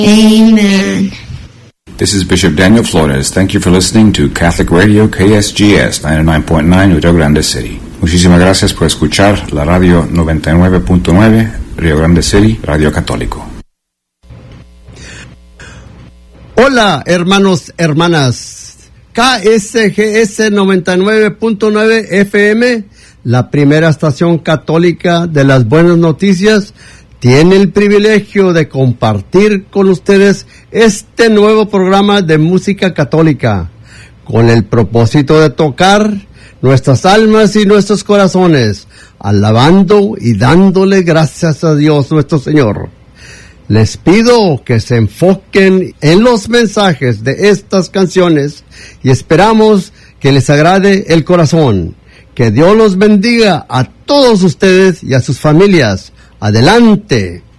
Amen. This is Bishop Daniel Flores. Thank you for listening to Catholic Radio KSGS 99.9 Rio Grande City. Muchísimas gracias por escuchar la radio 99.9 Rio Grande City, Radio Católico. Hola, hermanos, hermanas. KSGS 99.9 FM, la primera estación católica de las buenas noticias, tiene el privilegio de compartir con ustedes este nuevo programa de música católica, con el propósito de tocar nuestras almas y nuestros corazones, alabando y dándole gracias a Dios nuestro Señor. Les pido que se enfoquen en los mensajes de estas canciones y esperamos que les agrade el corazón. Que Dios los bendiga a todos ustedes y a sus familias. Adelante.